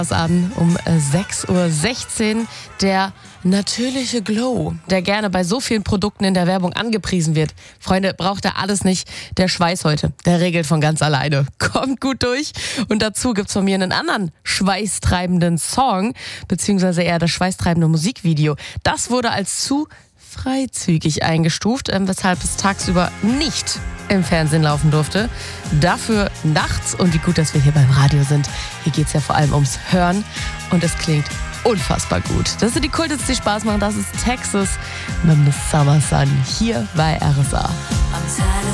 an um 6:16 Uhr. Der natürliche Glow, der gerne bei so vielen Produkten in der Werbung angepriesen wird. Freunde, braucht er alles nicht. Der Schweiß heute, der regelt von ganz alleine. Kommt gut durch. Und dazu gibt's von mir einen anderen schweißtreibenden Song, beziehungsweise eher das schweißtreibende Musikvideo. Das wurde als zu freizügig eingestuft, weshalb es tagsüber nicht im Fernsehen laufen durfte. Dafür nachts, und wie gut, dass wir hier beim Radio sind. Hier geht's ja vor allem ums Hören und es klingt unfassbar gut. Das sind die Kulthits, die Spaß machen. Das ist Texas mit Miss Summer Sun hier bei RSA.